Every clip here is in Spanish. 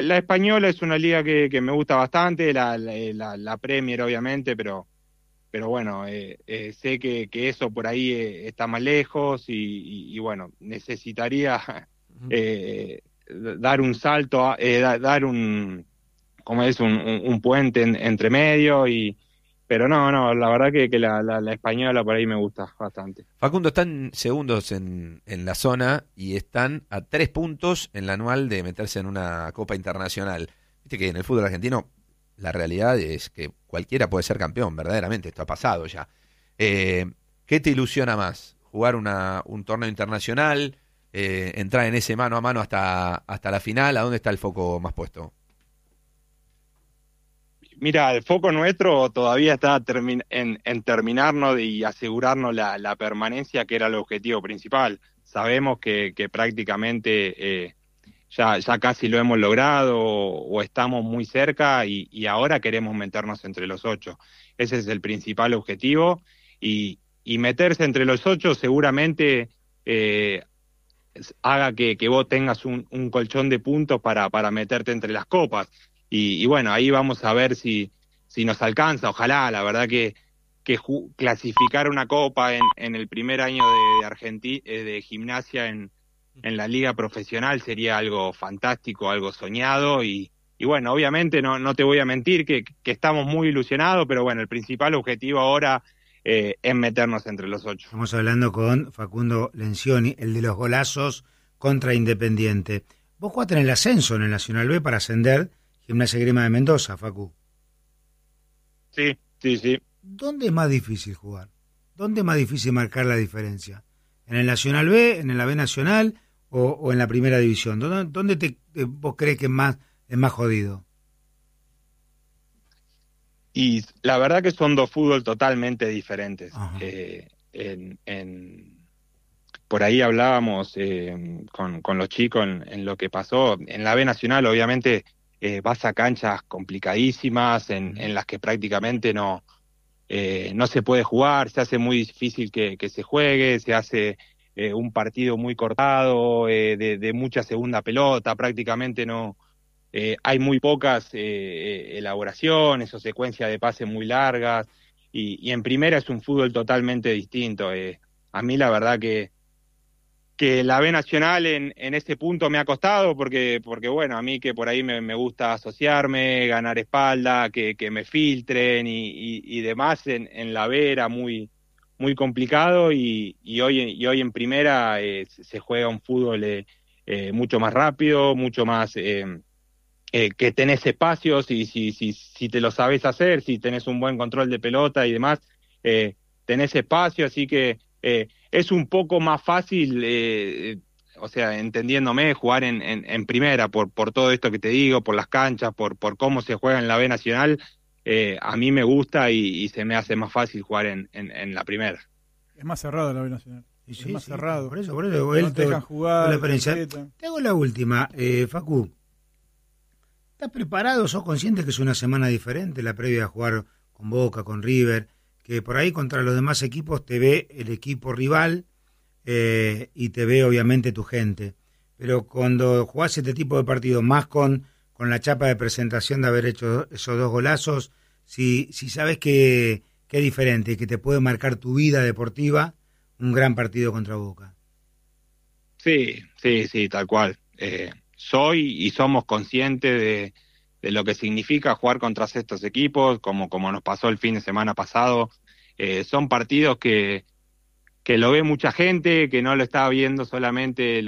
La española es una liga que me gusta bastante, la Premier obviamente, pero bueno, sé que eso por ahí está más lejos y bueno, necesitaría Ujú. dar un salto, dar como es, un puente entre medio pero no, la verdad que la española por ahí me gusta bastante. Facundo, están segundos en la zona y están a 3 puntos en la anual de meterse en una Copa Internacional. Viste que en el fútbol argentino la realidad es que cualquiera puede ser campeón, verdaderamente, esto ha pasado ya. Eh, ¿Qué te ilusiona más? ¿Jugar un torneo internacional? ¿Entrar en ese mano a mano hasta la final? ¿A dónde está el foco más puesto? Mira, el foco nuestro todavía está en terminarnos y asegurarnos la permanencia, que era el objetivo principal. Sabemos que prácticamente ya casi lo hemos logrado o estamos muy cerca y ahora queremos meternos entre los ocho. Ese es el principal objetivo y meterse entre los ocho seguramente eh, haga que vos tengas un colchón de puntos para meterte entre las copas. Y bueno, ahí vamos a ver si nos alcanza, ojalá, la verdad que clasificar una copa en el primer año de gimnasia en la liga profesional sería algo fantástico, algo soñado y bueno, obviamente no te voy a mentir que estamos muy ilusionados, pero bueno, el principal objetivo ahora es meternos entre los ocho. Estamos hablando con Facundo Lencioni, el de los golazos contra Independiente. Vos jugaste en el ascenso en el Nacional B para ascender Gimnasia y Grima de Mendoza, Facu. Sí, sí, sí. ¿Dónde es más difícil jugar? ¿Dónde es más difícil marcar la diferencia? ¿En el Nacional B, en la B Nacional o en la Primera División? ¿Dónde vos crees que es más jodido? Y la verdad que son dos fútbol totalmente diferentes. Ajá. Por ahí hablábamos con los chicos en lo que pasó. En la B Nacional, obviamente, vas a canchas complicadísimas en las que prácticamente no se puede jugar, se hace muy difícil que se juegue, se hace un partido muy cortado, de mucha segunda pelota, prácticamente no hay muy pocas elaboraciones o secuencias de pases muy largas, y en primera es un fútbol totalmente distinto. A mí la verdad que la B Nacional en ese punto me ha costado porque bueno, a mí que por ahí me gusta asociarme, ganar espalda, que me filtren y demás, en la B era muy complicado y hoy en primera se juega un fútbol mucho más rápido, mucho más que tenés espacios y si te lo sabes hacer, si tenés un buen control de pelota y demás, tenés espacio, así que es un poco más fácil, o sea, entendiéndome, jugar en primera por todo esto que te digo, por las canchas, por cómo se juega en la B Nacional, a mí me gusta y se me hace más fácil jugar en la primera. Es más cerrado la B Nacional. Sí, Es sí, más sí, cerrado. por eso, No te dejan la jugar, te diferencia. apretan. Te hago la última, Facu. ¿Estás preparado? ¿Sos consciente que es una semana diferente la previa a jugar con Boca, con River? Que por ahí contra los demás equipos te ve el equipo rival y te ve obviamente tu gente. Pero cuando jugás este tipo de partidos, más con la chapa de presentación de haber hecho esos dos golazos, si sabes que es diferente y que te puede marcar tu vida deportiva, un gran partido contra Boca. Sí, sí, sí, tal cual. Soy y somos conscientes de lo que significa jugar contra estos equipos, como nos pasó el fin de semana pasado. Son partidos que lo ve mucha gente, que no lo está viendo solamente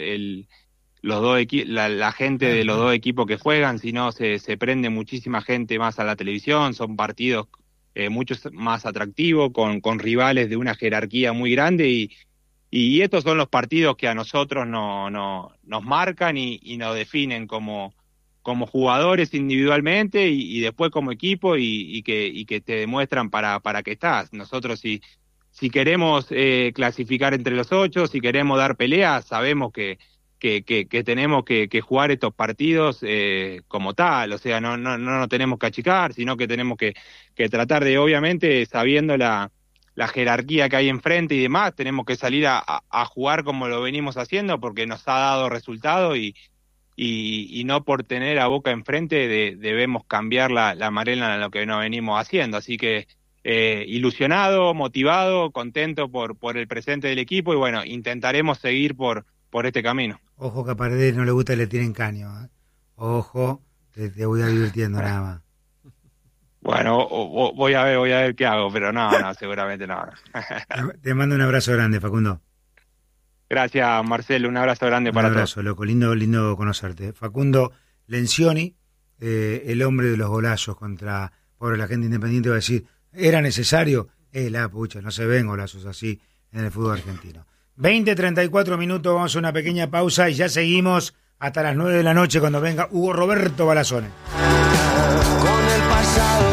los la gente Claro, de los claro. dos equipos que juegan, sino se prende muchísima gente más a la televisión. Son partidos mucho más atractivos, con rivales de una jerarquía muy grande y estos son los partidos que a nosotros nos marcan y nos definen como jugadores individualmente y después como equipo y que te demuestran para qué estás. Nosotros si queremos clasificar entre los ocho, si queremos dar peleas, sabemos que tenemos que jugar estos partidos como tal, o sea, no nos tenemos que achicar, sino que tenemos que tratar de, obviamente, sabiendo la jerarquía que hay enfrente y demás, tenemos que salir a jugar como lo venimos haciendo porque nos ha dado resultado y no por tener a Boca enfrente debemos cambiar la manera en lo que nos venimos haciendo. Así que ilusionado, motivado, contento por el presente del equipo y bueno, intentaremos seguir por este camino. Ojo que a Paredes no le gusta que le tiren caño, ¿eh? Ojo, te voy a divirtiendo nada más. Bueno, voy a ver qué hago, pero no, seguramente no. Te mando un abrazo grande, Facundo. Gracias, Marcelo, un abrazo grande para todos. Un abrazo, loco, lindo conocerte. Facundo Lencioni, el hombre de los golazos contra la gente Independiente, va a decir, ¿era necesario? La pucha, no se ven golazos así en el fútbol argentino. 20-34 minutos, vamos a una pequeña pausa y ya seguimos hasta las 9 de la noche cuando venga Hugo Roberto Balazzone. Con el pasado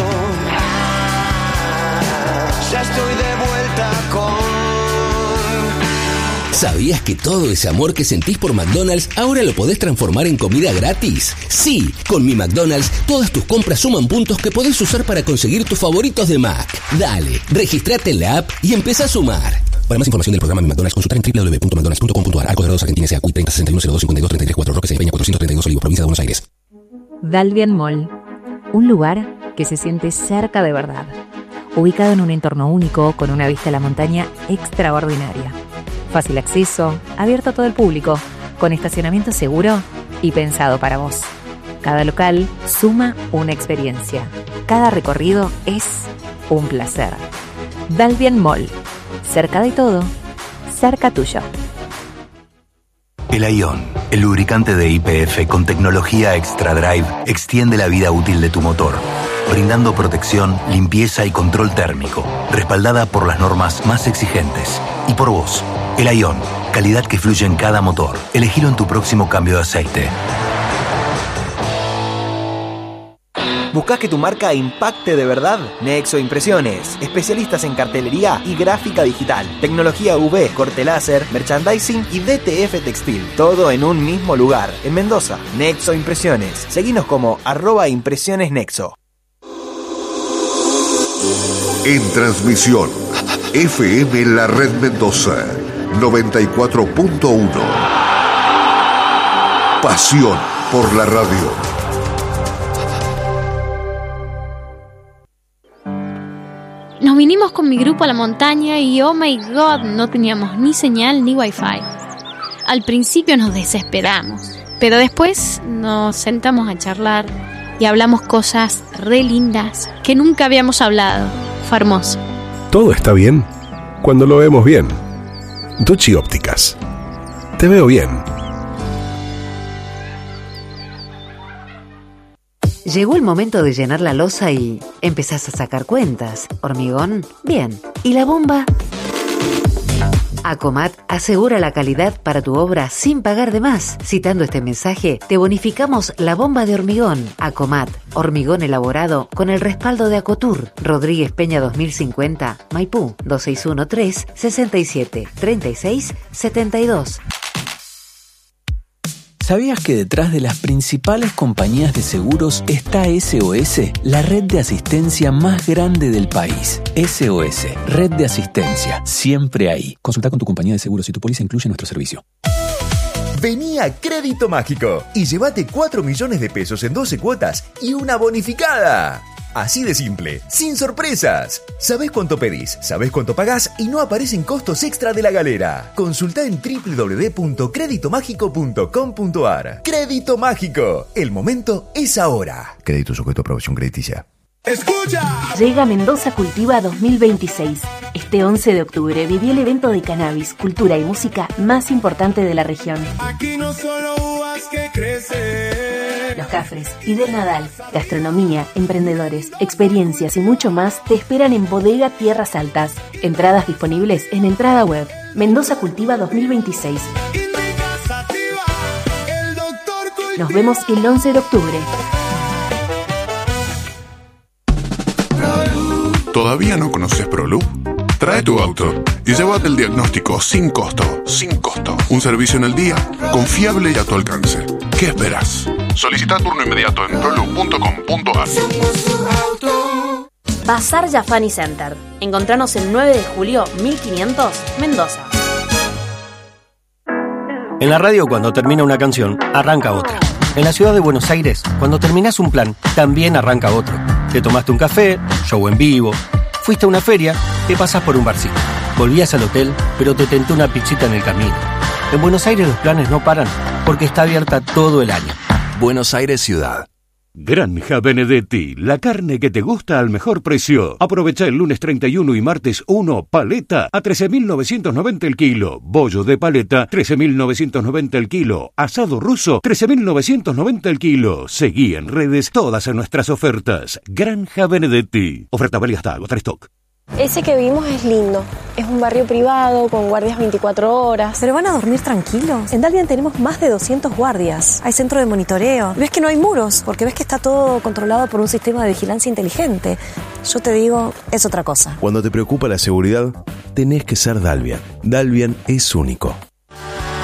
ya estoy de vuelta con... ¿Sabías que todo ese amor que sentís por McDonald's ahora lo podés transformar en comida gratis? Sí, con Mi McDonald's todas tus compras suman puntos que podés usar para conseguir tus favoritos de Mac. Dale, registrate en la app y empezá a sumar. Para más información del programa Mi McDonald's, consultar en www.mcdonalds.com.ar. Arcos Dorados Argentina S.A.Q. 30 61 02 52 33 4 Roque Peña 432 Olivos, provincia de Buenos Aires. Dalvian Mall, un lugar que se siente cerca de verdad, ubicado en un entorno único con una vista a la montaña extraordinaria. Fácil acceso, abierto a todo el público, con estacionamiento seguro y pensado para vos. Cada local suma una experiencia. Cada recorrido es un placer. Dalvian Mall, cerca de todo, cerca tuyo. El Ion, el lubricante de YPF con tecnología Extra Drive, extiende la vida útil de tu motor, brindando protección, limpieza y control térmico, respaldada por las normas más exigentes. Y por vos, el Ion, calidad que fluye en cada motor. Elegilo en tu próximo cambio de aceite. ¿Buscás que tu marca impacte de verdad? Nexo Impresiones, especialistas en cartelería y gráfica digital, tecnología UV, corte láser, merchandising y DTF textil, todo en un mismo lugar, en Mendoza. Nexo Impresiones, seguinos como @impresionesnexo. En transmisión, FM La Red Mendoza, 94.1. Pasión por la radio. Nos vinimos con mi grupo a la montaña y oh my god, no teníamos ni señal ni wifi. Al principio nos desesperamos, pero después nos sentamos a charlar y hablamos cosas re lindas que nunca habíamos hablado. Fue hermoso. Todo está bien cuando lo vemos bien. Duchi Ópticas. Te veo bien. Llegó el momento de llenar la losa y empezás a sacar cuentas. ¿Hormigón? Bien. ¿Y la bomba? Acomat asegura la calidad para tu obra sin pagar de más. Citando este mensaje, te bonificamos la bomba de hormigón. Acomat, hormigón elaborado con el respaldo de Acotur. Rodríguez Peña 2050, Maipú, 2613-673672. ¿Sabías que detrás de las principales compañías de seguros está SOS, la red de asistencia más grande del país? SOS, red de asistencia, siempre ahí. Consulta con tu compañía de seguros si tu póliza incluye nuestro servicio. Vení a Crédito Mágico y llévate 4 millones de pesos en 12 cuotas y una bonificada. Así de simple, sin sorpresas. Sabés cuánto pedís, sabés cuánto pagás y no aparecen costos extra de la galera. Consultá en www.creditomágico.com.ar. Crédito Mágico, el momento es ahora. Crédito sujeto a aprobación crediticia. ¡Escucha! Llega Mendoza Cultiva 2026. Este 11 de octubre viví el evento de cannabis, cultura y música más importante de la región. Aquí no solo uvas que crecen. Los Cafres, Fidel Nadal, gastronomía, emprendedores, experiencias y mucho más te esperan en Bodega Tierras Altas. Entradas disponibles en entrada web. Mendoza Cultiva 2026. Nos vemos el 11 de octubre. ¿Todavía no conoces ProLoop? Trae tu auto y llévate el diagnóstico sin costo. Sin costo. Un servicio en el día, confiable y a tu alcance. ¿Qué esperas? Solicita turno inmediato en proloop.com.ar. Bazar Jafani Center. Encontranos el 9 de julio 1500, Mendoza. En la radio, cuando termina una canción, arranca otra. En la ciudad de Buenos Aires, cuando terminás un plan, también arranca otro. Te tomaste un café, show en vivo, fuiste a una feria, te pasás por un barcito. Volvías al hotel, pero te tentó una pizzita en el camino. En Buenos Aires los planes no paran, porque está abierta todo el año. Buenos Aires Ciudad. Granja Benedetti, la carne que te gusta al mejor precio. Aprovecha el lunes 31 y martes 1, paleta a 13.990 el kilo. Bollo de paleta, 13.990 el kilo. Asado ruso, 13.990 el kilo. Seguí en redes todas nuestras ofertas. Granja Benedetti. Oferta válida hasta agotar stock. Ese que vimos es lindo. Es un barrio privado con guardias 24 horas. ¿Pero van a dormir tranquilos? En Dalvian tenemos más de 200 guardias. Hay centro de monitoreo. Ves que no hay muros, porque ves que está todo controlado por un sistema de vigilancia inteligente. Yo te digo, es otra cosa. Cuando te preocupa la seguridad, tenés que ser Dalvian. Dalvian es único.